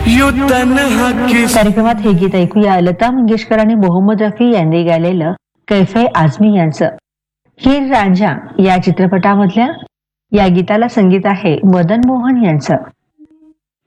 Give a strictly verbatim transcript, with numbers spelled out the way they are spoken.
कार्यक्रमात हे गीत ऐकूया लता मंगेशकर आणि मोहम्मद रफी यांनी गायलेलं कैफे आझमी यांचं. हीर रांझा या चित्रपटामधल्या या गीताला संगीत आहे मदन मोहन यांचं.